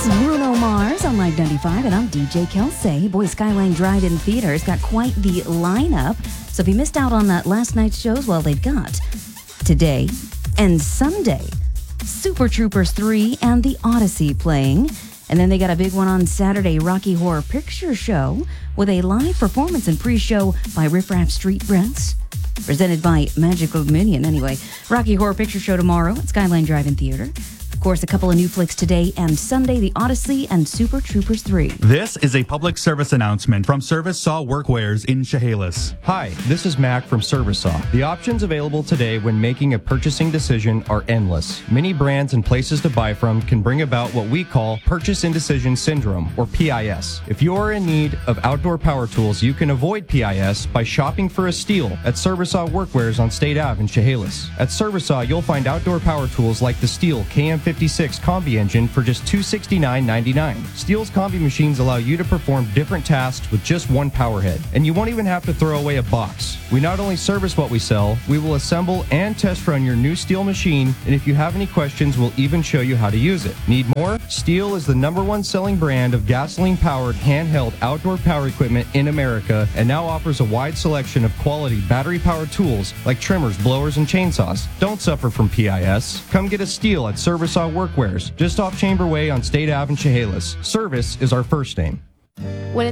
It's Bruno Mars on Live 95, and I'm DJ Kelsey. Boy, Skyline Drive-In Theater's got quite the lineup. So if you missed out on last night's shows, well, they've got today and Sunday, Super Troopers 3 and The Odyssey playing. And then they got a big one on Saturday, Rocky Horror Picture Show, with a live performance and pre-show by Riff Raff Street Breaths, presented by Magical Minion. Anyway, Rocky Horror Picture Show tomorrow at Skyline Drive-In Theater. Of course, a couple of new flicks today and Sunday, The Odyssey and Super Troopers 3. This is a public service announcement from Service Saw Workwears in Chehalis. Hi, this is Mac from Service Saw. The options available today when making a purchasing decision are endless. Many brands and places to buy from can bring about what we call Purchase Indecision Syndrome, or PIS. If you are in need of outdoor power tools, you can avoid PIS by shopping for a steal at Service Saw Workwears on State Ave in Chehalis. At Service Saw, you'll find outdoor power tools like the Steel KM56 Combi engine for just $269.99. Steel's Combi machines allow you to perform different tasks with just one power head, and you won't even have to throw away a box. We not only service what we sell, we will assemble and test run your new Steel machine, and if you have any questions, we'll even show you how to use it. Need more? Steel is the #1 selling brand of gasoline-powered handheld outdoor power equipment in America, and now offers a wide selection of quality battery-powered tools like trimmers, blowers, and chainsaws. Don't suffer from PIS. Come get a Steel at Service Saw Workwears, just off Chamber Way on State Ave in Chehalis. Service is our first name. When it's